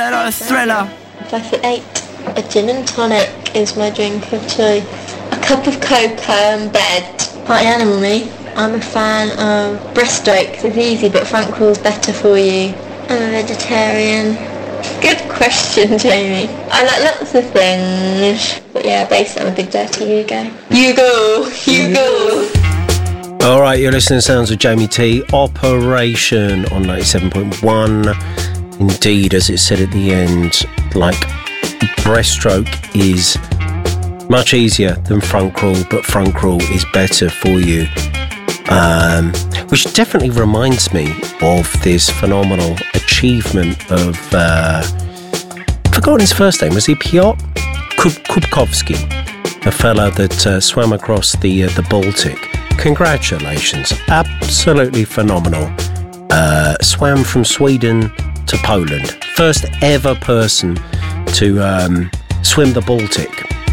Thriller. 5'8". A gin and tonic is my drink of choice. A cup of cocoa and bed. Party animal, me. I'm a fan of breaststroke. It's easy, but front crawl's better for you. I'm a vegetarian. Good question, Jamie. I like lots of things. But yeah, basically I'm a big dirty Hugo. Hugo! Alright, you're listening to Sounds of Jamie T. Operation on 97.1. Indeed, as it said at the end, like, breaststroke is much easier than front crawl, but front crawl is better for you. Which definitely reminds me of this phenomenal achievement of, forgotten his first name, was he Piotr Kubkowski, a fella that swam across the Baltic. Congratulations, absolutely phenomenal. Swam from Sweden to Poland. First ever person to swim the Baltic.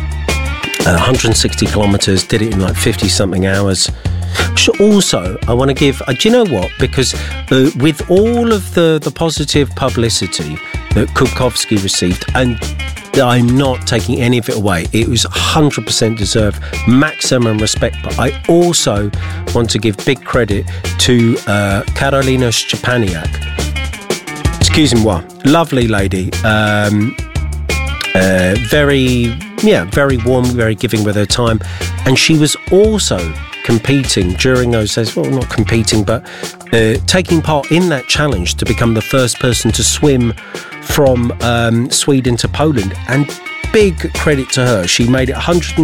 160 kilometres, did it in like 50-something hours. Also, I want to give... do you know what? Because with all of the positive publicity that Kubkowski received, and I'm not taking any of it away, it was 100% deserved, maximum respect, but I also want to give big credit to Karolina Szczepaniak. Excusez-moi, lovely lady, very warm, very giving with her time, and she was also competing during those days, well, not competing, but taking part in that challenge to become the first person to swim from Sweden to Poland, and big credit to her. She made it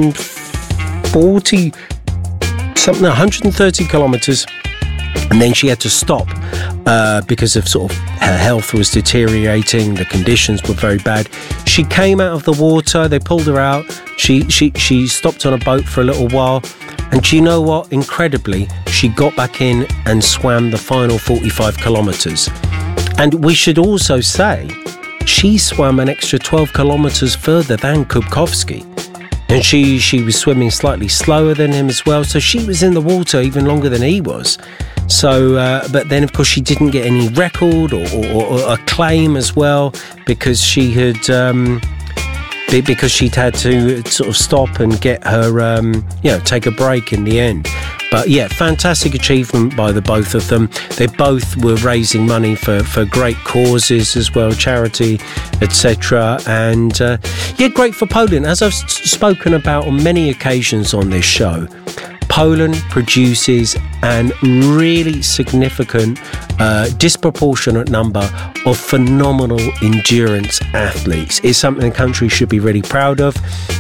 130 kilometres, and then she had to stop because of sort of her health was deteriorating, the conditions were very bad. She came out of the water, they pulled her out, she stopped on a boat for a little while, and do you know what? Incredibly, she got back in and swam the final 45 kilometres. And we should also say, she swam an extra 12 kilometres further than Kubkowski. And she was swimming slightly slower than him as well, so she was in the water even longer than he was. So, but then of course she didn't get any record or acclaim as well, because she had... because she'd had to sort of stop and get her, take a break in the end. But yeah, fantastic achievement by the both of them. They both were raising money for great causes as well, charity, etc. And great for Poland. As I've spoken about on many occasions on this show, Poland produces an really significant, disproportionate number of phenomenal endurance athletes. It's something the country should be really proud of.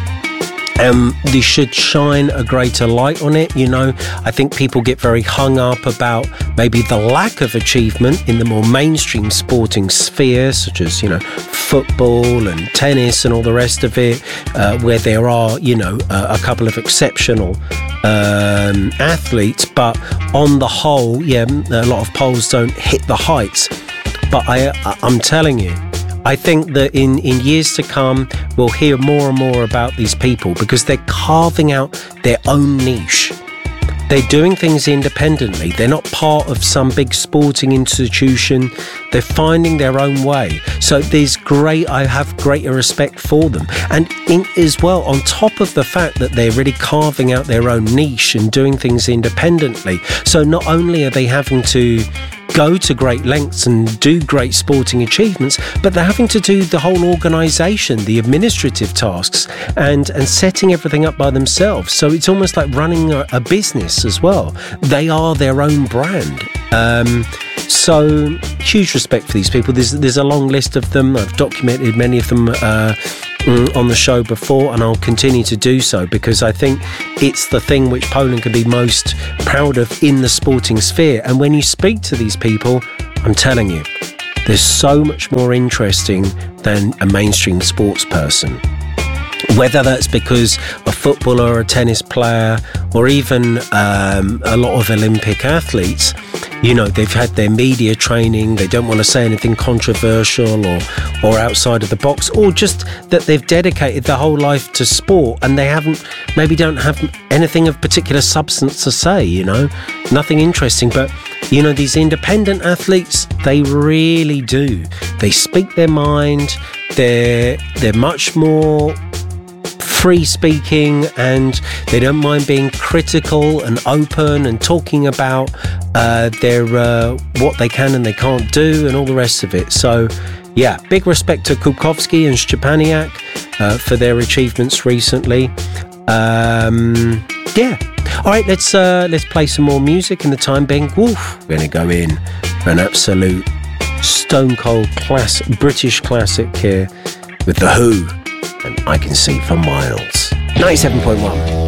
They should shine a greater light on it. You know, I think people get very hung up about maybe the lack of achievement in the more mainstream sporting sphere, such as, football and tennis and all the rest of it, where there are, a couple of exceptional athletes, but on the whole, a lot of polls don't hit the heights. But I'm telling you, I think that in years to come, we'll hear more and more about these people, because they're carving out their own niche. They're doing things independently. They're not part of some big sporting institution. They're finding their own way. So I have greater respect for them. And as well, on top of the fact that they're really carving out their own niche and doing things independently. So not only are they having to go to great lengths and do great sporting achievements, but they're having to do the whole organisation, the administrative tasks, and setting everything up by themselves. So it's almost like running a business as well. They are their own brand. So huge respect for these people. There's a long list of them. I've documented many of them on the show before, and I'll continue to do so, because I think it's the thing which Poland can be most proud of in the sporting sphere. And when you speak to these people, I'm telling you, there's so much more interesting than a mainstream sports person. Whether that's because a footballer or a tennis player or even a lot of Olympic athletes, you know, they've had their media training, they don't want to say anything controversial or outside of the box, or just that they've dedicated their whole life to sport and they don't have anything of particular substance to say, you know, nothing interesting. But, you know, these independent athletes, they really do. They speak their mind, they're much more free speaking, and they don't mind being critical and open and talking about their what they can and they can't do and all the rest of it. So yeah, big respect to Kukovski and Szczepaniak for their achievements recently. Yeah, all right, let's play some more music in the time being. Woof, we're gonna go in for an absolute stone cold British classic here with The Who and I Can See for Miles. 97.1.